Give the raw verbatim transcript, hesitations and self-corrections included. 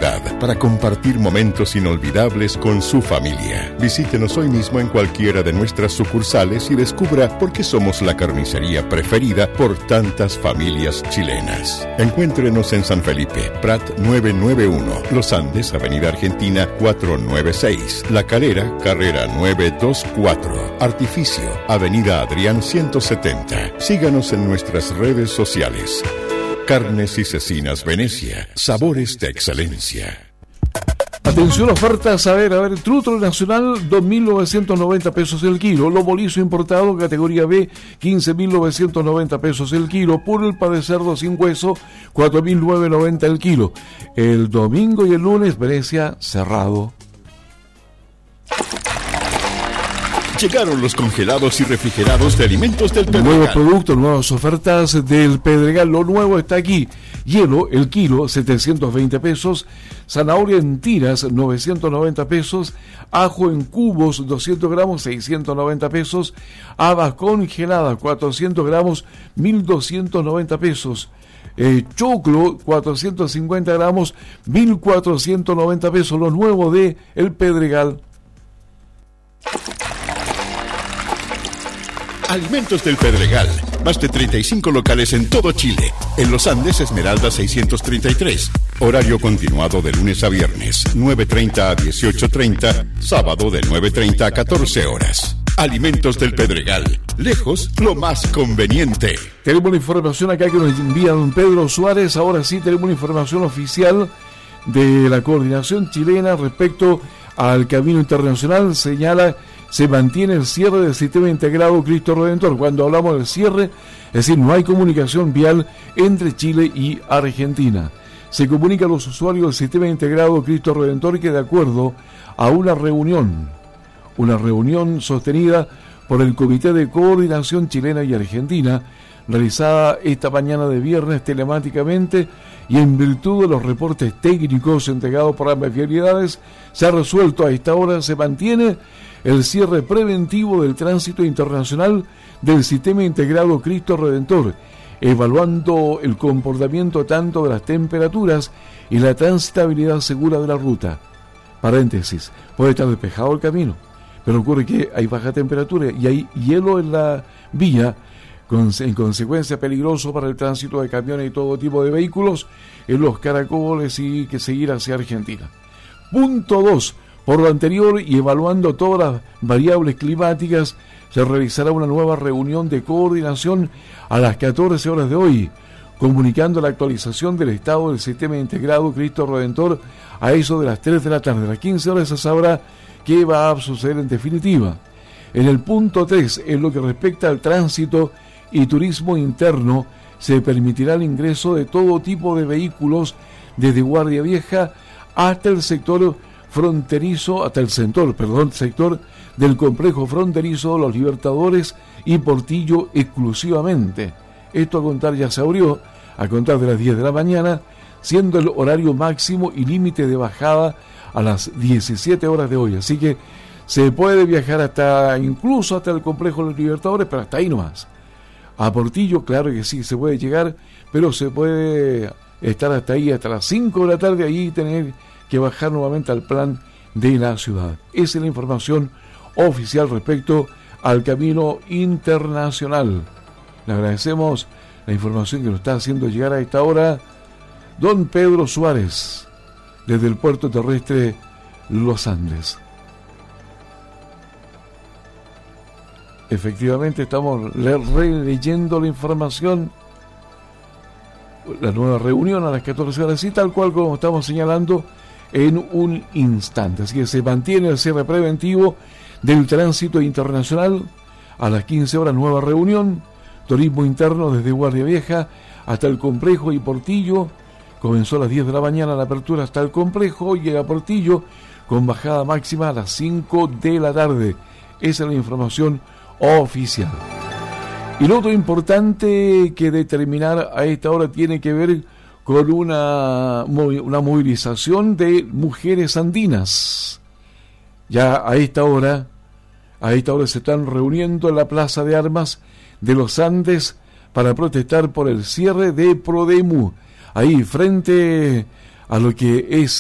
ciudad para compartir momentos inolvidables con su familia. Visítenos hoy mismo en cualquiera de nuestras sucursales y descubra por qué somos la carnicería preferida por tantas familias chilenas. Encuéntrenos en San Felipe, Prat novecientos noventa y uno, Los Andes, Avenida Argentina cuatrocientos noventa y seis, La Calera, Carrera novecientos veinticuatro, Artificio, Avenida Adrián ciento setenta. Síganos en nuestras redes sociales. Carnes y Cecinas Venecia, sabores de excelencia. Atención, ofertas, a ver, a ver, Trutro Nacional, dos mil novecientos noventa pesos el kilo, lobo liso importado, categoría B, quince mil novecientos noventa pesos el kilo, pulpa de cerdo sin hueso, cuatro mil novecientos noventa el kilo. El domingo y el lunes, Venecia, cerrado. Llegaron los congelados y refrigerados de alimentos del Pedregal. Nuevos productos, nuevas ofertas del Pedregal. Lo nuevo está aquí. Hielo, el kilo, setecientos veinte pesos. Zanahoria en tiras, novecientos noventa pesos. Ajo en cubos, doscientos gramos, seiscientos noventa pesos. Habas congeladas, cuatrocientos gramos, mil doscientos noventa pesos. Eh, choclo, cuatrocientos cincuenta gramos, mil cuatrocientos noventa pesos. Lo nuevo de El Pedregal. Alimentos del Pedregal. Más de treinta y cinco locales en todo Chile. En Los Andes, Esmeralda seiscientos treinta y tres. Horario continuado de lunes a viernes, nueve treinta a dieciocho treinta. Sábado de nueve treinta a catorce horas. Alimentos del Pedregal. Lejos, lo más conveniente. Tenemos una información acá que nos envía don Pedro Suárez. Ahora sí tenemos una información oficial de la coordinación chilena respecto al camino internacional. Señala, se mantiene el cierre del sistema integrado Cristo Redentor. Cuando hablamos del cierre, es decir, no hay comunicación vial entre Chile y Argentina. Se comunica a los usuarios del sistema integrado Cristo Redentor que, de acuerdo a una reunión, una reunión sostenida por el Comité de Coordinación Chilena y Argentina, realizada esta mañana de viernes telemáticamente y en virtud de los reportes técnicos entregados por ambas vialidades, se ha resuelto a esta hora, se mantiene el cierre preventivo del tránsito internacional del sistema integrado Cristo Redentor, evaluando el comportamiento tanto de las temperaturas y la transitabilidad segura de la ruta. Paréntesis, puede estar despejado el camino, pero ocurre que hay baja temperatura y hay hielo en la vía, en consecuencia peligroso para el tránsito de camiones y todo tipo de vehículos en los caracoles y que seguir hacia Argentina. Punto dos. Por lo anterior y evaluando todas las variables climáticas, se realizará una nueva reunión de coordinación a las catorce horas de hoy, comunicando la actualización del estado del sistema integrado Cristo Redentor a eso de las tres de la tarde. A las quince horas se sabrá qué va a suceder en definitiva. En el punto tres, en lo que respecta al tránsito y turismo interno, se permitirá el ingreso de todo tipo de vehículos desde Guardia Vieja hasta el sector fronterizo, hasta el sector, perdón, sector del complejo fronterizo Los Libertadores y Portillo exclusivamente. Esto a contar ya se abrió, a contar de las diez de la mañana, siendo el horario máximo y límite de bajada a las diecisiete horas de hoy. Así que se puede viajar hasta, incluso hasta el complejo Los Libertadores, pero hasta ahí nomás. A Portillo, claro que sí, se puede llegar, pero se puede estar hasta ahí, hasta las cinco de la tarde, ahí y tener que bajar nuevamente al plan de la ciudad. Esa es la información oficial respecto al camino internacional. Le agradecemos la información que nos está haciendo llegar a esta hora don Pedro Suárez, desde el puerto terrestre Los Andes. Efectivamente, estamos releyendo la información, la nueva reunión a las catorce horas y tal cual como estamos señalando en un instante. Así que se mantiene el cierre preventivo del tránsito internacional. A las quince horas nueva reunión, turismo interno desde Guardia Vieja hasta el complejo y Portillo. Comenzó a las diez de la mañana la apertura hasta el complejo y a Portillo con bajada máxima a las cinco de la tarde. Esa es la información oficial. Y lo otro importante que determinar a esta hora tiene que ver con una, una movilización de mujeres andinas. Ya a esta hora, a esta hora se están reuniendo en la Plaza de Armas de los Andes para protestar por el cierre de Prodemu, ahí frente a lo que es